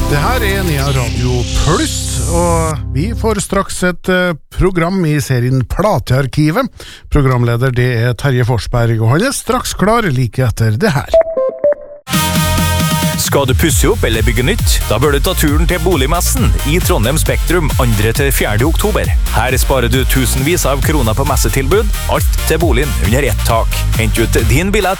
Det her Nia Radio Plus, og vi får straks et program i serien Platearkivet. Programleder det Terje Forsberg, og han straks klar like etter det her. Skal du pusse opp eller bygge nytt? Da bør du ta turen til Boligmessen i Trondheim Spektrum 2.–4. oktober. Her sparer du tusenvis av kroner på messetilbud, alt til boligen under ett tak. Hent ut din billett